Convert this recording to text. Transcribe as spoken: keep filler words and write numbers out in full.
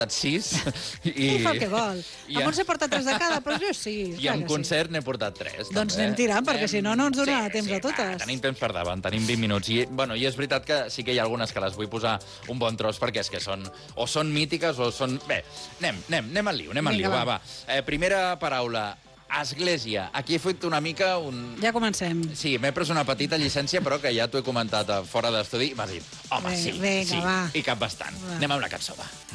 sis. I fa el que vol. A Montse porta tres de cada, però jo sí. I en concert n'he portat tres. Doncs anem tirant, perquè si no, no ens donarà temps a totes. Tenim temps per davant, tenim vint minuts. I, bueno, I és veritat que sí que hi ha algunes que les vull posar un bon tros, perquè és que són o són mítiques o són... Bé, anem, anem, anem al liu, anem al liu, va, va. Eh, primera paraula, església. Aquí he fet una mica un... Ja comencem. Sí, m'he pres una petita llicència, però que ja t'ho he comentat fora d'estudi i m'has dit, home, sí, sí, i cap bastant. Anem amb la cançó, va.